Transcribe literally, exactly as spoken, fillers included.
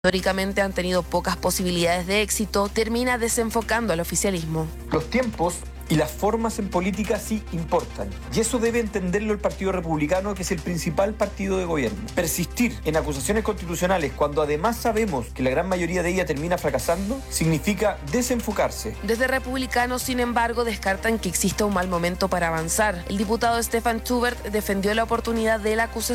históricamente han tenido pocas posibilidades de éxito, termina desenfocando al oficialismo. Los tiempos y las formas en política sí importan. Y eso debe entenderlo el Partido Republicano, que es el principal partido de gobierno. Persistir en acusaciones constitucionales cuando además sabemos que la gran mayoría de ellas termina fracasando, significa desenfocarse. Desde Republicanos, sin embargo, descartan que exista un mal momento para avanzar. El diputado Stefan Schubert defendió la oportunidad de la acusación